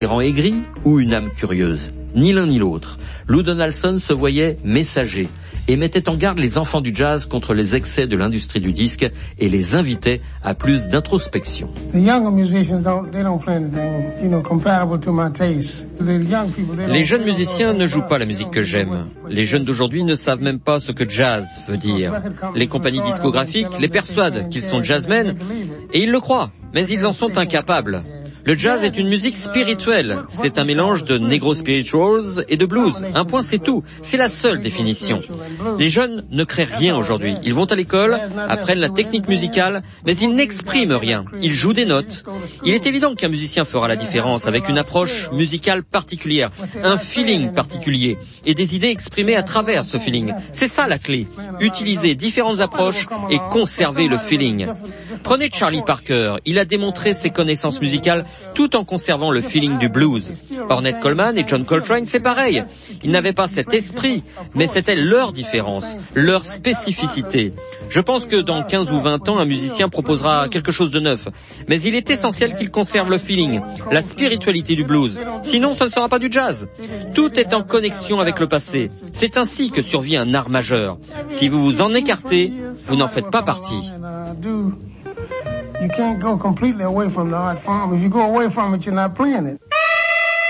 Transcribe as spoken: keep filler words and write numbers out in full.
aigri ou une âme curieuse. Ni l'un ni l'autre. Lou Donaldson se voyait messager et mettait en garde les enfants du jazz contre les excès de l'industrie du disque et les invitait à plus d'introspection. Les jeunes musiciens ne jouent pas la musique que j'aime. Les jeunes d'aujourd'hui ne savent même pas ce que jazz veut dire. Les compagnies discographiques les persuadent qu'ils sont jazzmen et ils le croient, mais ils en sont incapables. Le jazz est une musique spirituelle. C'est un mélange de negro spirituals et de blues. Un point, c'est tout. C'est la seule définition. Les jeunes ne créent rien aujourd'hui. Ils vont à l'école, apprennent la technique musicale, mais ils n'expriment rien. Ils jouent des notes. Il est évident qu'un musicien fera la différence avec une approche musicale particulière, un feeling particulier et des idées exprimées à travers ce feeling. C'est ça la clé. Utiliser différentes approches et conserver le feeling. Prenez Charlie Parker. Il a démontré ses connaissances musicales tout en conservant le feeling du blues. Ornette Coleman et John Coltrane, c'est pareil. Ils n'avaient pas cet esprit, mais c'était leur différence, leur spécificité. Je pense que dans quinze ou vingt ans, un musicien proposera quelque chose de neuf. Mais il est essentiel qu'il conserve le feeling, la spiritualité du blues. Sinon, ce ne sera pas du jazz. Tout est en connexion avec le passé. C'est ainsi que survit un art majeur. Si vous vous en écartez, vous n'en faites pas partie. You can't go completely away from the art form. If you go away from it, you're not playing it.